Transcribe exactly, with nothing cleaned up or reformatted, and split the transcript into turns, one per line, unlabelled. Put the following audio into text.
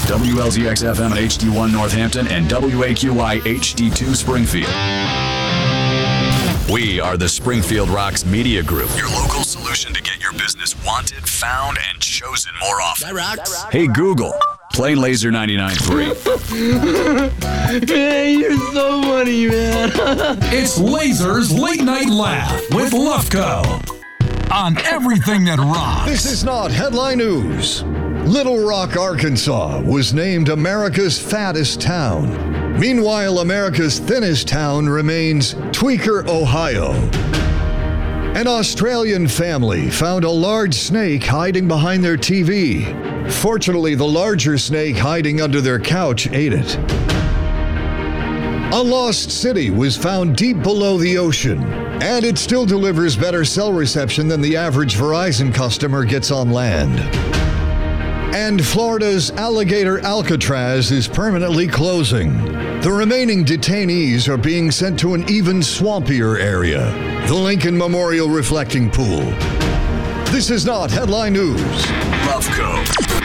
W L Z X F M H D one Northampton and W A Q I H D two Springfield. We are the Springfield Rocks Media Group, your local solution to get your business wanted, found, and chosen more often.
That rocks.
Hey Google, play Laser ninety-nine point three.
Man, you're so funny, man.
It's Laser's Late Night Laugh with Lufko on everything that rocks.
This is not headline news. Little Rock, Arkansas was named America's fattest town. Meanwhile, America's thinnest town remains Tweaker, Ohio. An Australian family found a large snake hiding behind their T V. Fortunately, the larger snake hiding under their couch ate it. A lost city was found deep below the ocean, and it still delivers better cell reception than the average Verizon customer gets on land. And Florida's alligator Alcatraz is permanently closing. The remaining detainees are being sent to an even swampier area, the Lincoln Memorial Reflecting Pool. This is not headline news.
Lufko.